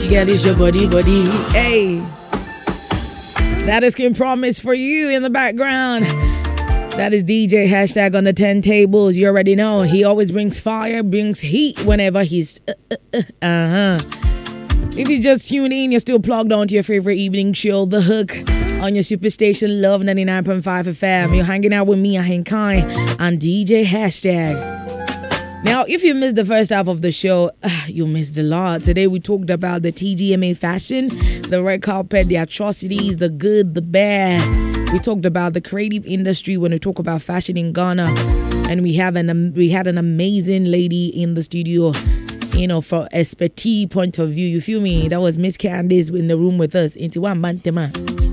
Girl, it's your body. Hey. That is Kim Promise for you in the background. That is DJ Hashtag on the 10 tables. You already know. He always brings fire, brings heat whenever he's... If you just tune in, you're still plugged on to your favorite evening show, The Hook, on your superstation Love 99.5 FM. You're hanging out with me, Ahinkai, and DJ Hashtag. Now, if you missed the first half of the show, you missed a lot. Today, we talked about the TGMA fashion, the red carpet, the atrocities, the good, the bad. We talked about the creative industry when we talk about fashion in Ghana. And we had an amazing lady in the studio, you know, from expertise point of view. You feel me? That was Miss Candice in the room with us. Into one bantama.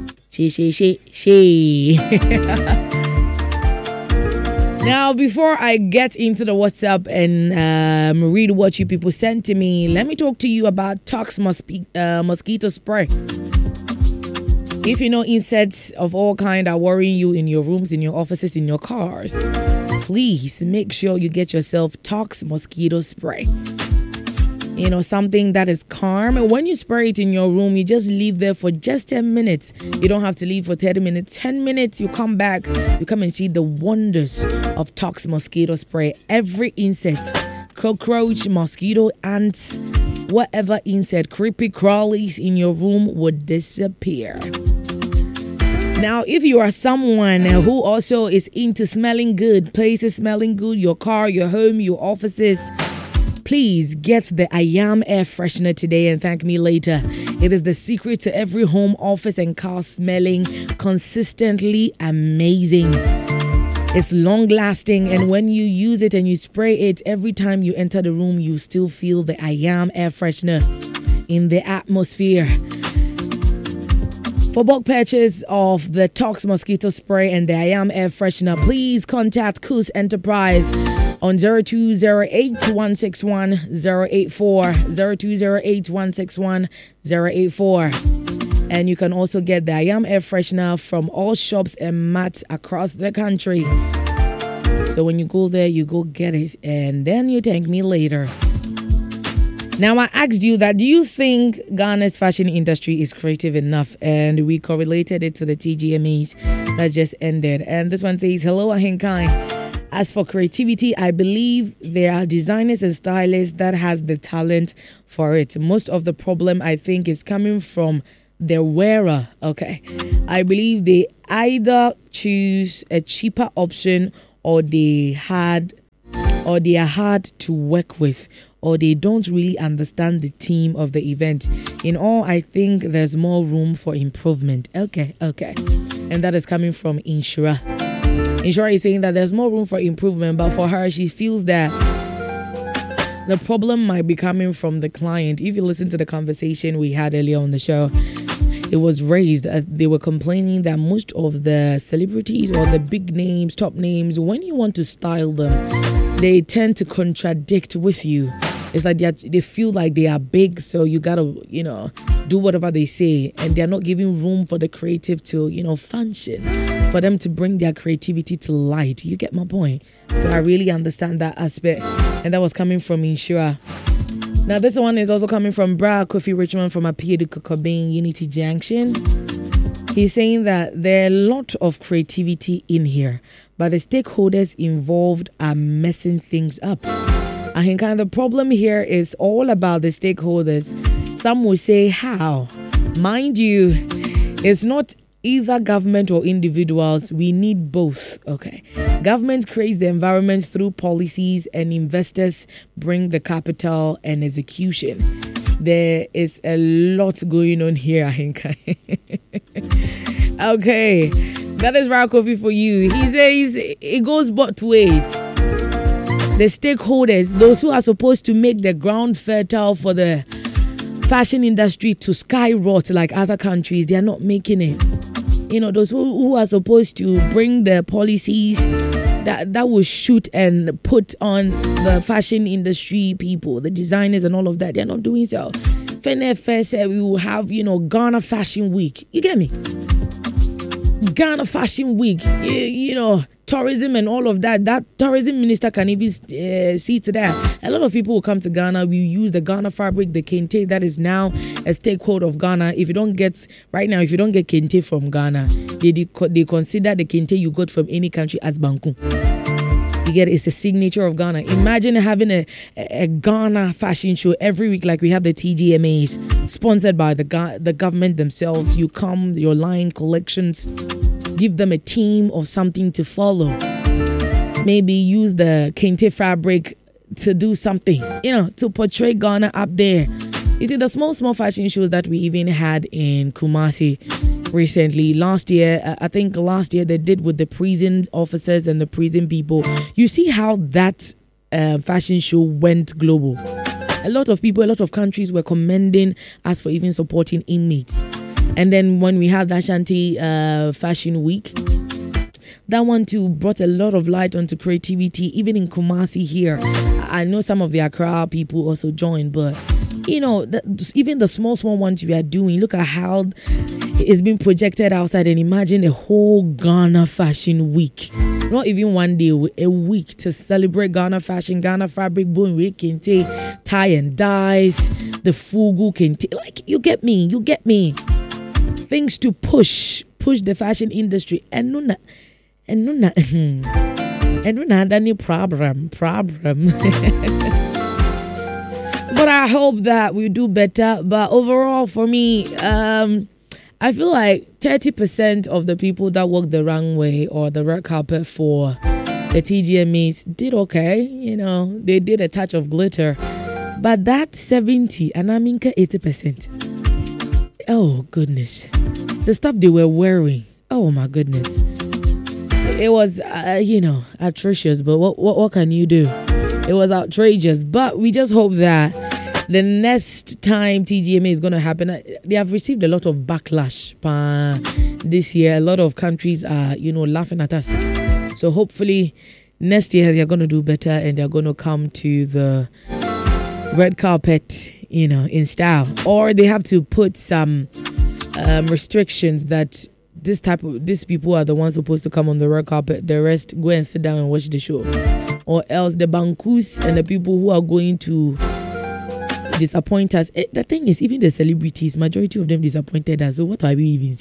She. Now, before I get into the WhatsApp and read what you people sent to me, let me talk to you about Tox mosquito spray. If you know insects of all kind are worrying you in your rooms, in your offices, in your cars, please make sure you get yourself Tox mosquito spray. You know, something that is calm. And when you spray it in your room, you just leave there for just 10 minutes. You don't have to leave for 30 minutes. 10 minutes, you come back, you come and see the wonders of Tox mosquito spray. Every insect, cockroach, mosquito, ants, whatever insect, creepy crawlies in your room would disappear. Now, if you are someone who also is into smelling good, places smelling good, your car, your home, your offices, please get the I Am air freshener today and thank me later. It is the secret to every home, office, and car smelling consistently amazing. It's long lasting, and when you use it and you spray it, every time you enter the room, you still feel the I Am air freshener in the atmosphere. For bulk purchase of the Tox mosquito spray and the I Am air freshener, please contact Kus Enterprise on 0208-161-084, 0208-161-084. And you can also get the I Am air freshener from all shops and mats across the country. So when you go there, you go get it and then you thank me later. Now, I asked you that, do you think Ghana's fashion industry is creative enough? And we correlated it to the TGMAs that just ended. And this one says, hello, Ahinkai. As for creativity, I believe there are designers and stylists that has the talent for it. Most of the problem, I think, is coming from the wearer. Okay. I believe they either choose a cheaper option or they are hard to work with, or they don't really understand the theme of the event. In all, I think there's more room for improvement. Okay. And that is coming from Inshura. Inshura is saying that there's more room for improvement, but for her, she feels that the problem might be coming from the client. If you listen to the conversation we had earlier on the show, it was raised. They were complaining that most of the celebrities or the big names, top names, when you want to style them, they tend to contradict with you. It's like they feel like they are big, so you gotta, do whatever they say, and they're not giving room for the creative to, function, for them to bring their creativity to light. You get my point? So I really understand that aspect, and that was coming from Inshura. Now this one is also coming from Bra Kofi Richmond from Apia to Kokobin Unity Junction. He's saying that there are a lot of creativity in here, but the stakeholders involved are messing things up. I think the problem here is all about the stakeholders. Some will say how. Mind you, it's not either government or individuals. We need both. Okay. Government creates the environment through policies, and investors bring the capital and execution. There is a lot going on here, I think. Okay. That is Rao Kofi for you. He says it goes both ways. The stakeholders, those who are supposed to make the ground fertile for the fashion industry to skyrocket like other countries, they are not making it. Those who are supposed to bring the policies that will shoot and put on the fashion industry people, the designers and all of that, they're not doing so. Fene said we will have, Ghana Fashion Week. You get me? Ghana Fashion Week, you know, tourism and all of that. That tourism minister can even see to that. A lot of people will come to Ghana. We use the Ghana fabric, the kente, that is now a stakehold of Ghana. If you don't get, right now, if you don't get kente from Ghana, they consider the kente you got from any country as banku. You get it? It's a signature of Ghana. Imagine having a Ghana fashion show every week, like we have the TGMAs, sponsored by the government themselves. You come, your line collections, give them a team of something to follow. Maybe use the kente fabric to do something, you know, to portray Ghana up there. You see, the small fashion shows that we even had in Kumasi recently, last year, I think last year they did with the prison officers and the prison people. You see how that fashion show went global. A lot of people, a lot of countries were commending us for even supporting inmates. And then when we had the Ashanti Fashion Week, that one too brought a lot of light onto creativity, even in Kumasi here. I know some of the Accra people also joined, but you know, even the small ones we are doing, look at how it's been projected outside, and imagine a whole Ghana Fashion Week. Not even one day, a week to celebrate Ghana fashion, Ghana fabric, bone, kente, tie and dyes, the fugu kente. Like, you get me. Things to push the fashion industry. And no any problem. But I hope that we do better. But overall, for me, I feel like 30% of the people that walked the runway or the red carpet for the TGMAs did okay. You know, they did a touch of glitter. But that 70, and I mean 80%. Oh, goodness. The stuff they were wearing. Oh, my goodness. It was, atrocious. But what can you do? It was outrageous. But we just hope that the next time TGMA is going to happen, they have received a lot of backlash this year. A lot of countries are, laughing at us. So hopefully next year they're going to do better and they're going to come to the red carpet, in style. Or they have to put some restrictions that these people are the ones supposed to come on the red carpet. The rest go and sit down and watch the show. Or else the bankus and the people who are going to disappoint us. The thing is, even the celebrities, majority of them disappointed us. So what are we even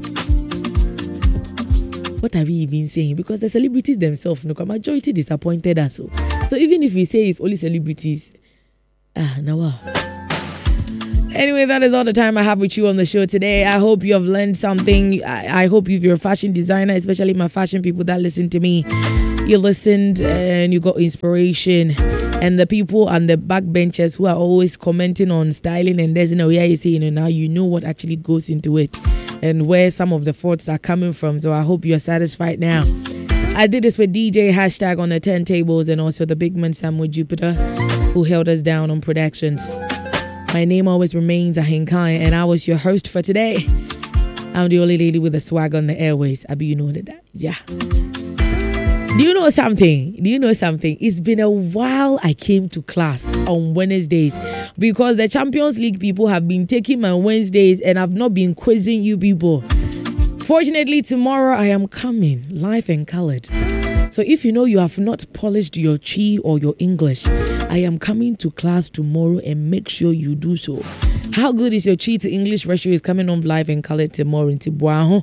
saying? Because the celebrities themselves, majority disappointed us. So even if we say it's only celebrities, now. Anyway, that is all the time I have with you on the show today. I hope you have learned something. I hope if you're a fashion designer, especially my fashion people that listen to me, you listened and you got inspiration. And the people on the backbenchers who are always commenting on styling and there's no way you say, now you know what actually goes into it and where some of the thoughts are coming from. So I hope you're satisfied now. I did this with DJ Hashtag on the turntables and also the big man Samuel Jupiter who held us down on productions. My name always remains Ahinkai, and I was your host for today. I'm the only lady with a swag on the airways. I be you know that. Yeah. Do you know something? It's been a while I came to class on Wednesdays because the Champions League people have been taking my Wednesdays and I've not been quizzing you people. Fortunately, tomorrow I am coming live and colored. So if you have not polished your chi or your English, I am coming to class tomorrow and make sure you do so. How good is your chi to English ratio is coming on live and colored tomorrow in Tibuaho.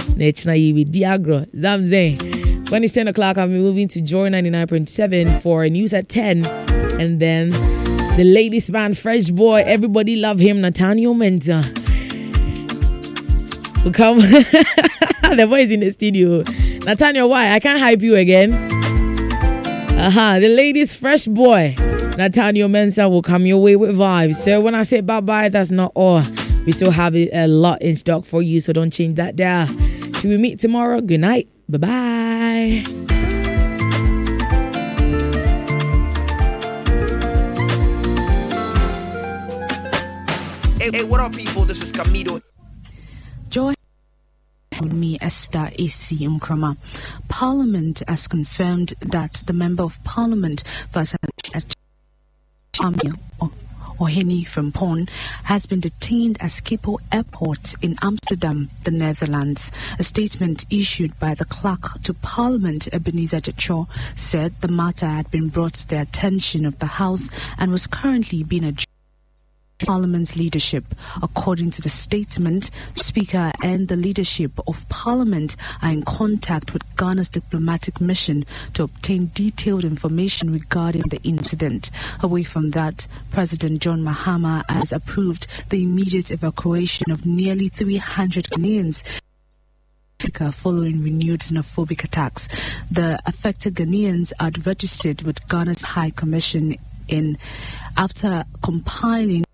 When it's 10 o'clock, I'll be moving to Joy 99.7 for news at 10. And then the ladies band, Fresh Boy, everybody love him, Nathaniel Mensah. Will come. The boy is in the studio. Nathaniel, why? I can't hype you again. The ladies, Fresh Boy, Nathaniel Mensah will come your way with vibes. So when I say bye-bye, that's not all. We still have a lot in stock for you, so don't change that down. Till we meet tomorrow, good night. Bye-bye. Hey, what up, people? This is Camilo. Joy. Me, Esther A.C. Nkrumah. Parliament has confirmed that the Member of Parliament for Henny Frimpong, has been detained at Schiphol Airport in Amsterdam, the Netherlands. A statement issued by the clerk to Parliament, Ebenezer Jecho, said the matter had been brought to the attention of the House and was currently being adjudicated. Parliament's leadership. According to the statement, Speaker and the leadership of Parliament are in contact with Ghana's diplomatic mission to obtain detailed information regarding the incident. Away from that, President John Mahama has approved the immediate evacuation of nearly 300 Ghanaians following renewed xenophobic attacks. The affected Ghanaians are registered with Ghana's High Commission after complying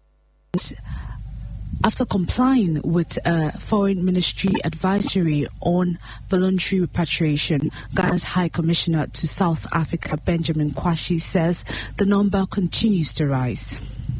with a Foreign Ministry advisory on voluntary repatriation. Ghana's High Commissioner to South Africa, Benjamin Kwashi, says the number continues to rise.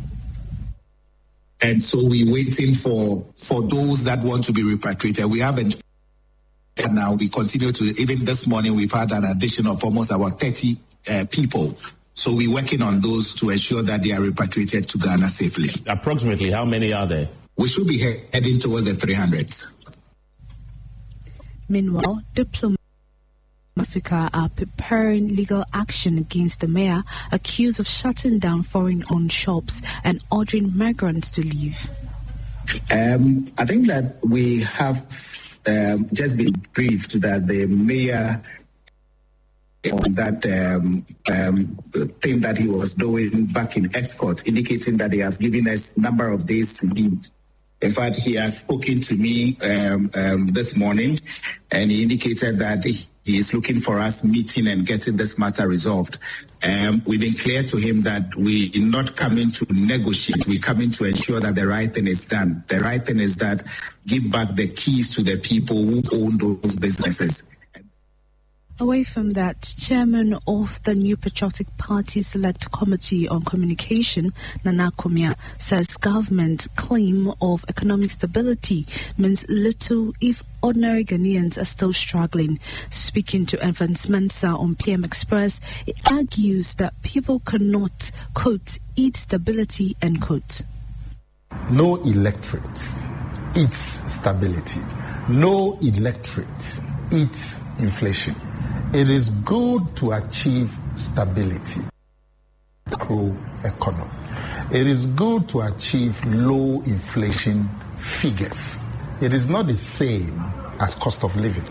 And so we're waiting for those that want to be repatriated. We haven't. And now we continue to, even this morning, we've had an addition of almost about 30 people. So we're working on those to ensure that they are repatriated to Ghana safely. Approximately how many are there? We should be heading towards the 300s. Meanwhile, diplomats in Africa are preparing legal action against the mayor accused of shutting down foreign-owned shops and ordering migrants to leave. I think that we have just been briefed that the mayor on that thing that he was doing back in Escort, indicating that they have given us a number of days to leave. In fact, he has spoken to me this morning, and he indicated that he is looking for us meeting and getting this matter resolved. We've been clear to him that we're not coming to negotiate. We're coming to ensure that the right thing is done. The right thing is that give back the keys to the people who own those businesses. Away from that, Chairman of the New Patriotic Party Select Committee on Communication, Nana Kumia, says government claim of economic stability means little if ordinary Ghanaians are still struggling. Speaking to Evans Mensah on PM Express, it argues that people cannot, quote, eat stability, end quote. No electorate eats stability. No electorate eats inflation. It is good to achieve stability, macroeconomy. It is good to achieve low inflation figures. It is not the same as cost of living.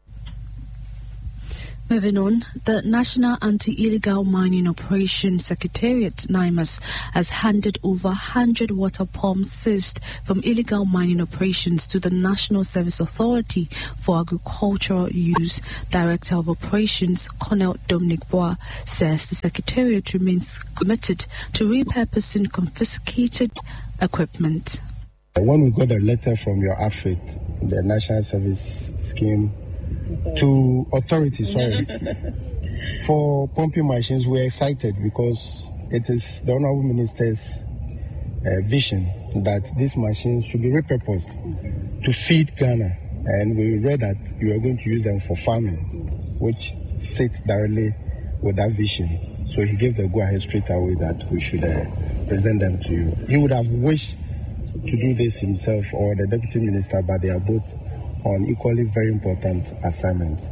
Moving on, the National Anti-Illegal Mining Operations Secretariat, NIMAS, has handed over 100 water pumps seized from illegal mining operations to the National Service Authority for Agricultural Use. Director of Operations, Colonel Dominic Bois, says the Secretariat remains committed to repurposing confiscated equipment. When we got a letter from your outfit, the National Service Scheme, to authorities, for pumping machines, we're excited because it is the Honorable Minister's vision that these machines should be repurposed to feed Ghana. And we read that you are going to use them for farming, which sits directly with that vision. So he gave the go-ahead straight away that we should present them to you. He would have wished to do this himself or the Deputy Minister, but they are both on equally very important assignments.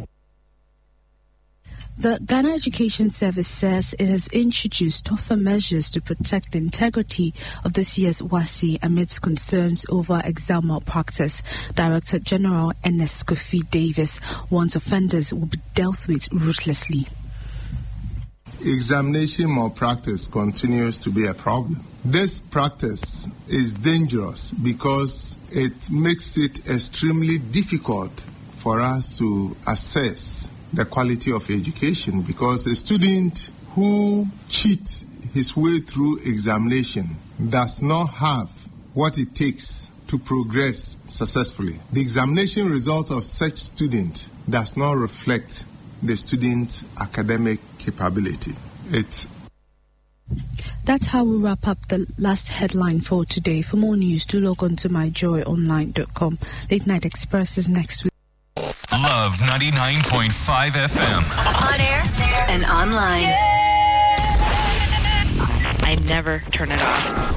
The Ghana Education Service says it has introduced tougher measures to protect the integrity of this year's WASSCE amidst concerns over exam malpractice. Director General Ernest Kofi Davis warns offenders will be dealt with ruthlessly. Examination malpractice continues to be a problem. This practice is dangerous because it makes it extremely difficult for us to assess the quality of education, because a student who cheats his way through examination does not have what it takes to progress successfully. The examination result of such student does not reflect the student's academic capability. That's how we wrap up the last headline for today. For more news, do log on to myjoyonline.com. Late Night Express is next week. Love 99.5 FM. On air and online. I I never turn it off.